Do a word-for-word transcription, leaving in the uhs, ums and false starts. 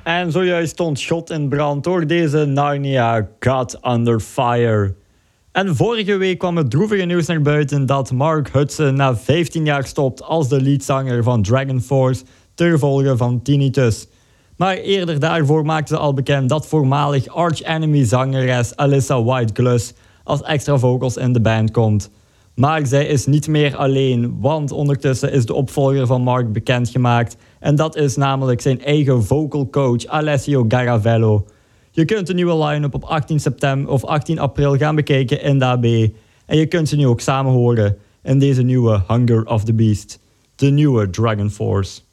En zojuist stond schot in brand door deze Narnia God Under Fire. En vorige week kwam het droevige nieuws naar buiten dat Mark Hudson na vijftien jaar stopt als de leadzanger van Dragon Force ter gevolge van tinnitus. Maar eerder daarvoor maakten ze al bekend dat voormalig Arch Enemy zangeres Alyssa White-Gluz als extra vocals in de band komt. Maar zij is niet meer alleen, want ondertussen is de opvolger van Mark bekendgemaakt. En dat is namelijk zijn eigen vocal coach Alessio Garavello. Je kunt de nieuwe line-up op achttien september of achttien april gaan bekijken in de A B. En je kunt ze nu ook samen horen in deze nieuwe Hunger of the Beast. De nieuwe Dragon Force.